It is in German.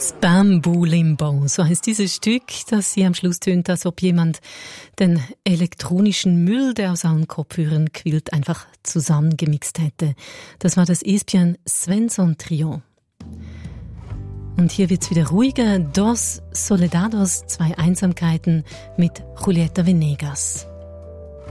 Bamboo Limbo, so heißt dieses Stück, das sie am Schluss tönt, als ob jemand den elektronischen Müll, der aus allen Kopfhörern quillt, einfach zusammengemixt hätte. Das war das Espion Svensson Trio. Und hier wird's wieder ruhiger. Dos Soledados, 2 Einsamkeiten mit Julieta Venegas.